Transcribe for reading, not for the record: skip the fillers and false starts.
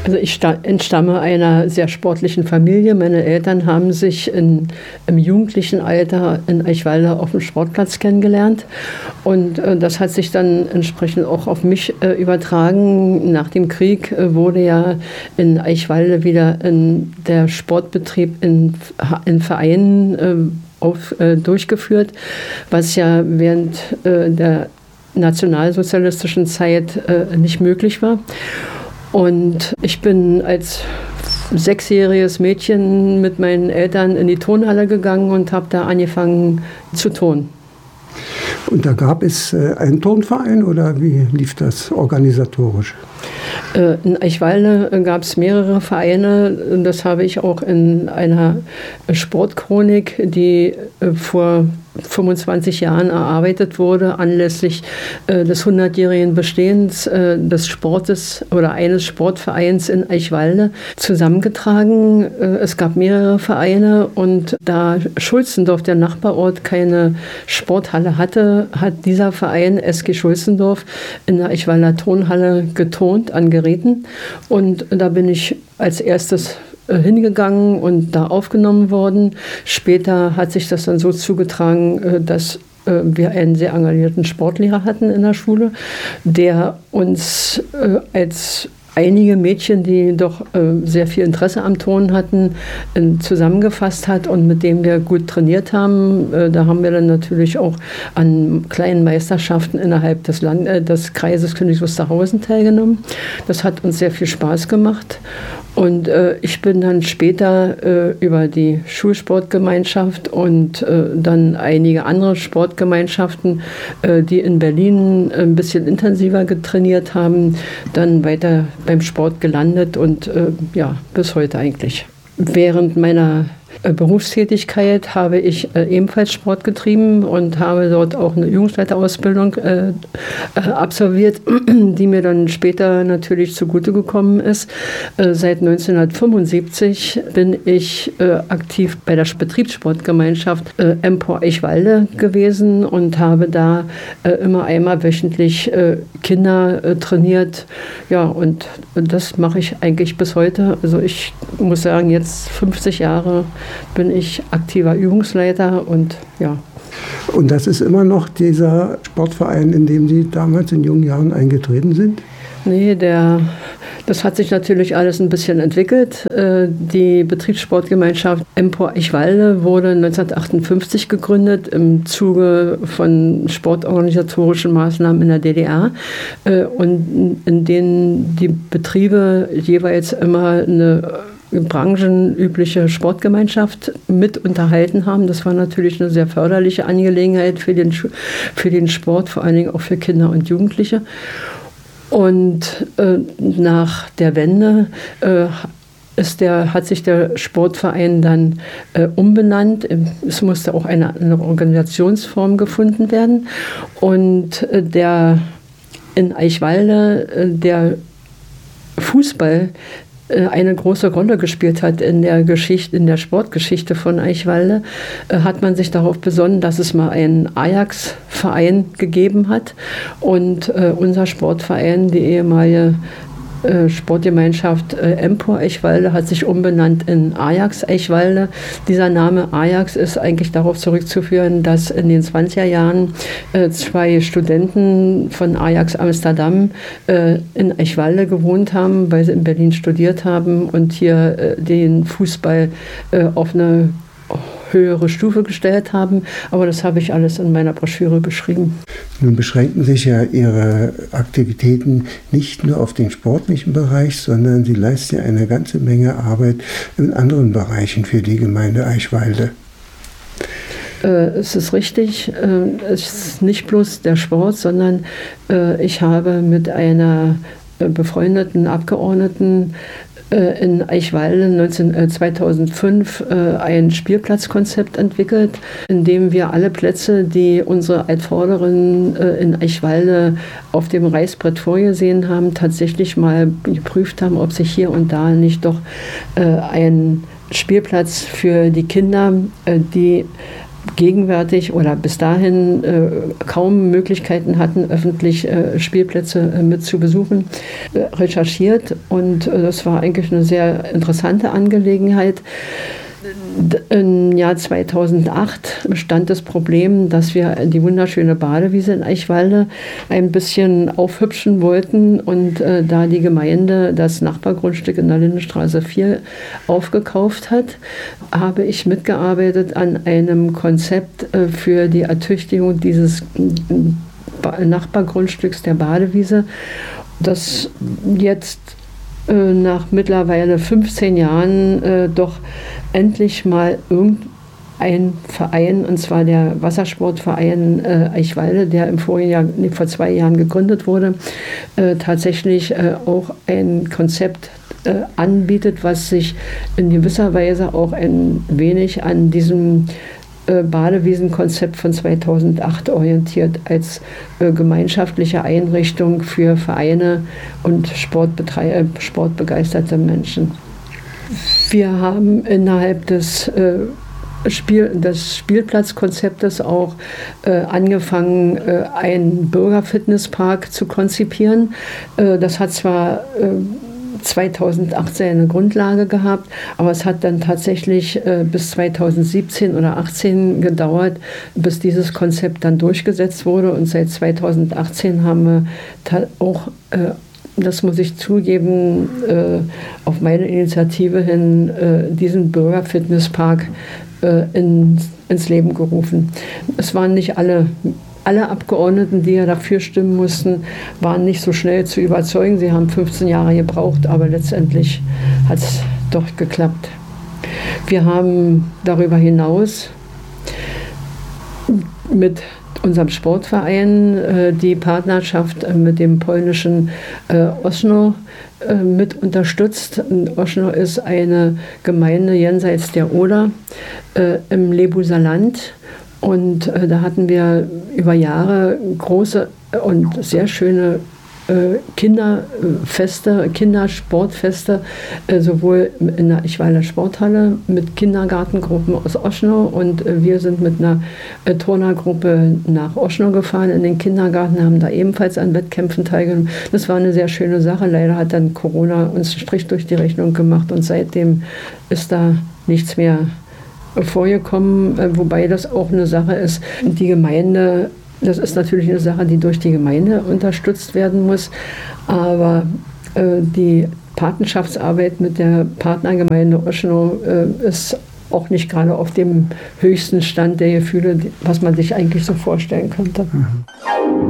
Also ich entstamme einer sehr sportlichen Familie. Meine Eltern haben sich im jugendlichen Alter in Eichwalde auf dem Sportplatz kennengelernt. Und das hat sich dann entsprechend auch auf mich übertragen. Nach dem Krieg wurde ja in Eichwalde wieder der Sportbetrieb in Vereinen durchgeführt, was ja während der nationalsozialistischen Zeit nicht möglich war. Und ich bin als 6-jähriges Mädchen mit meinen Eltern in die Turnhalle gegangen und habe da angefangen zu turnen. Und da gab es einen Turnverein oder wie lief das organisatorisch? In Eichwalde gab es mehrere Vereine. Das habe ich auch in einer Sportchronik, die vor 25 Jahren erarbeitet wurde, anlässlich des 100-jährigen Bestehens des Sportes oder eines Sportvereins in Eichwalde zusammengetragen. Es gab mehrere Vereine und da Schulzendorf, der Nachbarort, keine Sporthalle hatte, hat dieser Verein SG Schulzendorf in der Eichwalder Turnhalle geturnt an Geräten. Und da bin ich als erstes hingegangen und da aufgenommen worden. Später hat sich das dann so zugetragen, dass wir einen sehr engagierten Sportlehrer hatten in der Schule, der uns als einige Mädchen, die doch sehr viel Interesse am Turnen hatten, zusammengefasst hat und mit dem wir gut trainiert haben. Da haben wir dann natürlich auch an kleinen Meisterschaften innerhalb des Kreises Königs Wusterhausen teilgenommen. Das hat uns sehr viel Spaß gemacht. Und ich bin dann später über die Schulsportgemeinschaft und dann einige andere Sportgemeinschaften, die in Berlin ein bisschen intensiver getrainiert haben, dann weiter beim Sport gelandet und bis heute eigentlich. Während meiner Berufstätigkeit habe ich ebenfalls Sport getrieben und habe dort auch eine Jugendleiterausbildung absolviert, die mir dann später natürlich zugute gekommen ist. Seit 1975 bin ich aktiv bei der Betriebssportgemeinschaft Empor Eichwalde gewesen und habe da immer einmal wöchentlich Kinder trainiert. Ja, und das mache ich eigentlich bis heute. Also ich muss sagen, jetzt 50 Jahre bin ich aktiver Übungsleiter und ja. Und das ist immer noch dieser Sportverein, in dem Sie damals in jungen Jahren eingetreten sind? Nee, das hat sich natürlich alles ein bisschen entwickelt. Die Betriebssportgemeinschaft Empor Eichwalde wurde 1958 gegründet im Zuge von sportorganisatorischen Maßnahmen in der DDR und in denen die Betriebe jeweils immer eine branchenübliche Sportgemeinschaft mit unterhalten haben. Das war natürlich eine sehr förderliche Angelegenheit für den Sport, vor allen Dingen auch für Kinder und Jugendliche. Und nach der Wende hat sich der Sportverein dann umbenannt. Es musste auch eine Organisationsform gefunden werden. Und in Eichwalde der Fußball eine große Rolle gespielt hat in der Sportgeschichte von Eichwalde, hat man sich darauf besonnen, dass es mal einen Ajax-Verein gegeben hat. Und unser Sportverein, die ehemalige Sportgemeinschaft Empor Eichwalde, hat sich umbenannt in Ajax Eichwalde. Dieser Name Ajax ist eigentlich darauf zurückzuführen, dass in den 20er Jahren 2 Studenten von Ajax Amsterdam in Eichwalde gewohnt haben, weil sie in Berlin studiert haben und hier den Fußball auf eine höhere Stufe gestellt haben. Aber das habe ich alles in meiner Broschüre beschrieben. Nun beschränken sich ja Ihre Aktivitäten nicht nur auf den sportlichen Bereich, sondern Sie leisten ja eine ganze Menge Arbeit in anderen Bereichen für die Gemeinde Eichwalde. Es ist richtig, es ist nicht bloß der Sport, sondern ich habe mit einer befreundeten Abgeordneten in Eichwalde 2005 ein Spielplatzkonzept entwickelt, in dem wir alle Plätze, die unsere Altvorderinnen in Eichwalde auf dem Reißbrett vorgesehen haben, tatsächlich mal geprüft haben, ob sich hier und da nicht doch ein Spielplatz für die Kinder, die gegenwärtig oder bis dahin kaum Möglichkeiten hatten, öffentlich Spielplätze mit zu besuchen, recherchiert. Und das war eigentlich eine sehr interessante Angelegenheit. Im Jahr 2008 bestand das Problem, dass wir die wunderschöne Badewiese in Eichwalde ein bisschen aufhübschen wollten und da die Gemeinde das Nachbargrundstück in der Lindenstraße 4 aufgekauft hat, habe ich mitgearbeitet an einem Konzept für die Ertüchtigung dieses Nachbargrundstücks der Badewiese, das jetzt nach mittlerweile 15 Jahren doch endlich mal irgendein Verein, und zwar der Wassersportverein Eichwalde, der vor 2 Jahren gegründet wurde, tatsächlich auch ein Konzept anbietet, was sich in gewisser Weise auch ein wenig an diesem Badewiesenkonzept von 2008 orientiert, als gemeinschaftliche Einrichtung für Vereine und sportbegeisterte Menschen. Wir haben innerhalb des Spielplatzkonzeptes auch angefangen, einen Bürgerfitnesspark zu konzipieren. Das hat zwar 2008 seine Grundlage gehabt, aber es hat dann tatsächlich bis 2017 oder 2018 gedauert, bis dieses Konzept dann durchgesetzt wurde, und seit 2018 haben wir auch, das muss ich zugeben, auf meine Initiative hin diesen Bürgerfitnesspark ins Leben gerufen. Es waren nicht alle Abgeordneten, die ja dafür stimmen mussten, waren nicht so schnell zu überzeugen. Sie haben 15 Jahre gebraucht, aber letztendlich hat es doch geklappt. Wir haben darüber hinaus mit unserem Sportverein die Partnerschaft mit dem polnischen Ośno mit unterstützt. Ośno ist eine Gemeinde jenseits der Oder im Lebuser Land. Und da hatten wir über Jahre große und sehr schöne Kindersportfeste, sowohl in der Eichwalder Sporthalle mit Kindergartengruppen aus Ośno, und wir sind mit einer Turnergruppe nach Ośno gefahren in den Kindergarten, haben da ebenfalls an Wettkämpfen teilgenommen. Das war eine sehr schöne Sache. Leider hat dann Corona uns einen Strich durch die Rechnung gemacht, und seitdem ist da nichts mehr vorgekommen, wobei das auch eine Sache ist, die Gemeinde, das ist natürlich eine Sache, die durch die Gemeinde unterstützt werden muss, aber die Patenschaftsarbeit mit der Partnergemeinde Ośno ist auch nicht gerade auf dem höchsten Stand der Gefühle, was man sich eigentlich so vorstellen könnte. Mhm.